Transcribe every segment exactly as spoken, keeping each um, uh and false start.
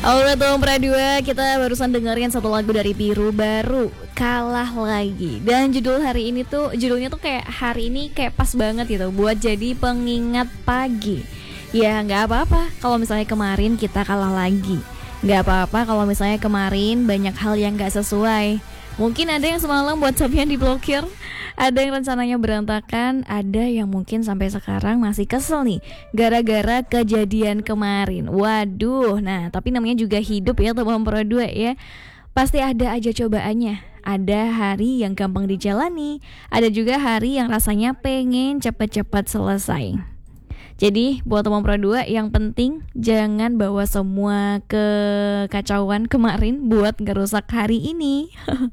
Alright, Om Pradua, kita barusan dengerin satu lagu dari Biru Baru, Kalah Lagi. Dan judul hari ini tuh, judulnya tuh kayak hari ini kayak pas banget gitu buat jadi pengingat pagi. Ya nggak apa-apa kalau misalnya kemarin kita kalah lagi. Nggak apa-apa kalau misalnya kemarin banyak hal yang nggak sesuai. Mungkin ada yang semalam WhatsApp-nya diblokir, ada yang rencananya berantakan, ada yang mungkin sampai sekarang masih kesel nih gara-gara kejadian kemarin. Waduh, nah tapi namanya juga hidup ya teman Pro dua ya. Pasti ada aja cobaannya. Ada hari yang gampang dijalani, ada juga hari yang rasanya pengen cepet-cepet selesai. Jadi buat teman Pro dua yang penting jangan bawa semua kekacauan kemarin buat ngerusak hari ini.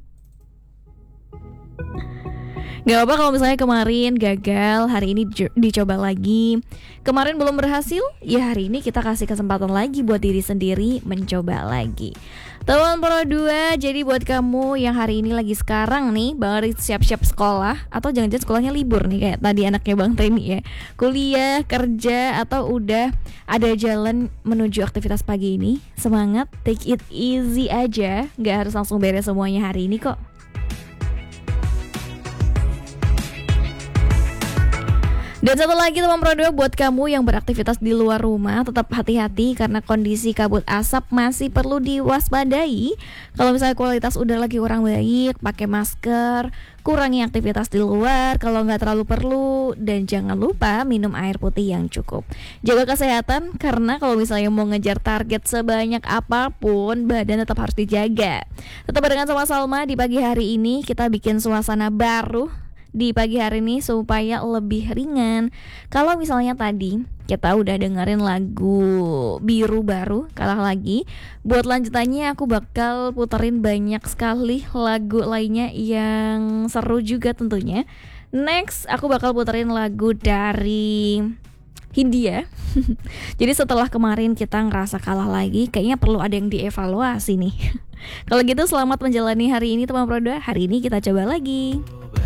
Gak apa-apa kalau misalnya kemarin gagal, hari ini dicoba lagi. Kemarin belum berhasil, ya hari ini kita kasih kesempatan lagi buat diri sendiri mencoba lagi. Teman Pro dua, jadi buat kamu yang hari ini lagi sekarang nih baru siap-siap sekolah, atau jangan-jangan sekolahnya libur nih kayak tadi anaknya Bang Temi ya, kuliah, kerja, atau udah ada jalan menuju aktivitas pagi ini, semangat, take it easy aja. Gak harus langsung beres semuanya hari ini kok. Dan satu lagi teman Pro dua, buat kamu yang beraktivitas di luar rumah, tetap hati-hati karena kondisi kabut asap masih perlu diwaspadai. Kalau misalnya kualitas udara lagi kurang baik, pakai masker, kurangi aktivitas di luar kalau nggak terlalu perlu, dan jangan lupa minum air putih yang cukup. Jaga kesehatan karena kalau misalnya mau ngejar target sebanyak apapun, badan tetap harus dijaga. Tetap barengan sama Salma di pagi hari ini, kita bikin suasana baru di pagi hari ini supaya lebih ringan. Kalau misalnya tadi kita udah dengerin lagu Biru Baru, Kalah Lagi, buat lanjutannya aku bakal puterin banyak sekali lagu lainnya yang seru juga tentunya. Next aku bakal puterin lagu dari Hindia. Jadi setelah kemarin kita ngerasa kalah lagi, kayaknya perlu ada yang dievaluasi nih. Kalau gitu selamat menjalani hari ini teman Pro dua. Hari ini kita coba lagi.